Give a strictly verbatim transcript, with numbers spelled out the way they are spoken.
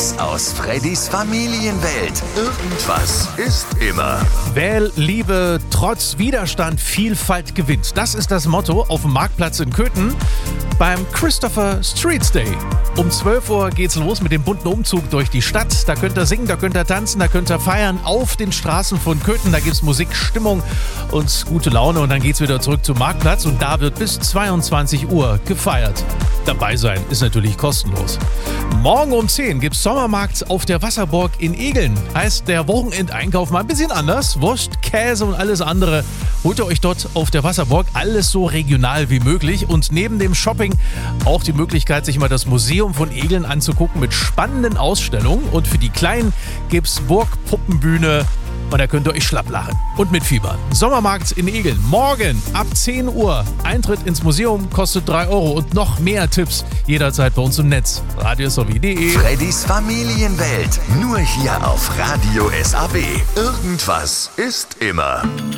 Tricks aus Freddys Familienwelt. Irgendwas ist immer. Wer Liebe trotz Widerstand Vielfalt gewinnt. Das ist das Motto auf dem Marktplatz in Köthen beim Christopher Streets Day. Um zwölf Uhr geht's los mit dem bunten Umzug durch die Stadt. Da könnt ihr singen, da könnt ihr tanzen, da könnt ihr feiern auf den Straßen von Köthen. Da gibt's Musik, Stimmung und gute Laune. Und dann geht's wieder zurück zum Marktplatz und da wird bis zweiundzwanzig Uhr gefeiert. Dabei sein ist natürlich kostenlos. Morgen um zehn gibt's Sommermarkt auf der Wasserburg in Egeln. Heißt der Wochenendeinkauf mal ein bisschen anders. Wurst, Käse und alles andere holt ihr euch dort auf der Wasserburg. Alles so regional wie möglich. Und neben dem Shopping auch die Möglichkeit, sich mal das Museum von Egeln anzugucken mit spannenden Ausstellungen. Und für die Kleinen gibt's Burgpuppenbühne. Und da könnt ihr euch schlapp lachen und mitfiebern. Sommermarkt in Egeln. Morgen ab zehn Uhr. Eintritt ins Museum kostet drei Euro. Und noch mehr Tipps jederzeit bei uns im Netz. radiosw punkt de. Freddys Familienwelt. Nur hier auf Radio S A B. Irgendwas ist immer.